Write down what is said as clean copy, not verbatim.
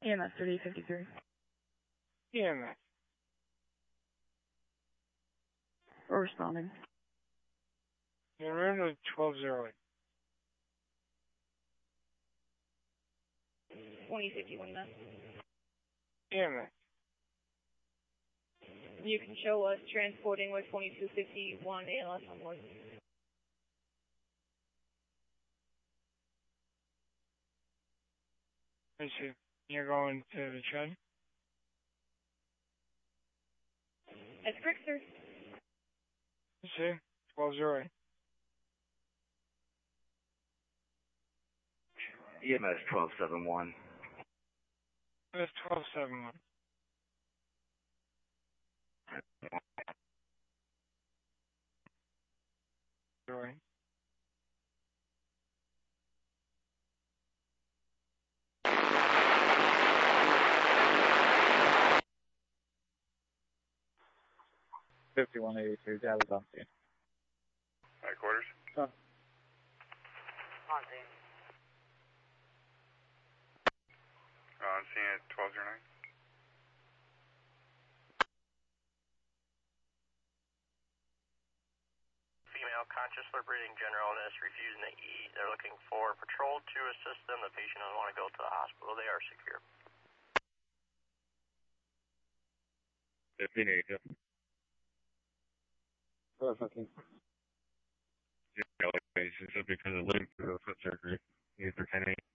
EMS 3053. EMS. We're responding. You're around 1208. 2051 EMS. EMS. You can show us transporting with 2251 ALS on board. I see. You're going to the shed? That's correct, sir. I see. 1208. EMS 1271. That's 1271. Right. $5182, that was on scene. Alright, quarters. On scene. On scene at 1209. Female, conscious, they're breathing, general illness, refusing to eat. They're looking for patrol to assist them. The patient doesn't want to go to the hospital. They are secure. 1582. Perfect. Yeah, like, because of linked to the foot surgery. Either 10-8.